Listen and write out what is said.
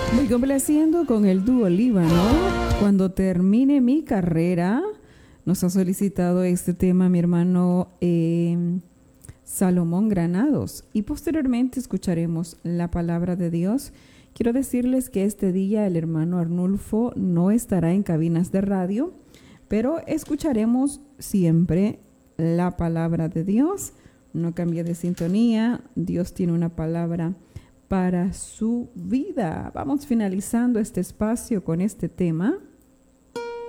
Muy complaciendo con el dúo Líbano. Cuando termine mi carrera, nos ha solicitado este tema mi hermano Salomón Granados. Y posteriormente escucharemos la palabra de Dios. Quiero decirles que este día el hermano Arnulfo no estará en cabinas de radio, pero escucharemos siempre la palabra de Dios. No cambie de sintonía. Dios tiene una palabra para su vida. Vamos finalizando este espacio con este tema.